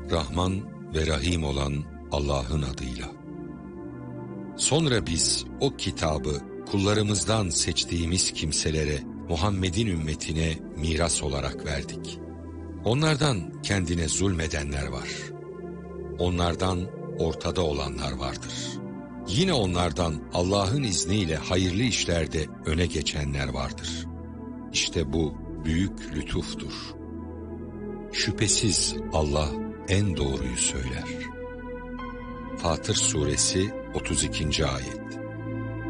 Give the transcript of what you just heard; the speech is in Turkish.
Rahman ve Rahim olan Allah'ın adıyla. Sonra biz o kitabı kullarımızdan seçtiğimiz kimselere, Muhammed'in ümmetine miras olarak verdik. Onlardan kendine zulmedenler var. Onlardan ortada olanlar vardır. Yine onlardan Allah'ın izniyle hayırlı işlerde öne geçenler vardır. İşte bu büyük lütuftur. Şüphesiz Allah en doğruyu söyler. Fatır Suresi 32. Ayet.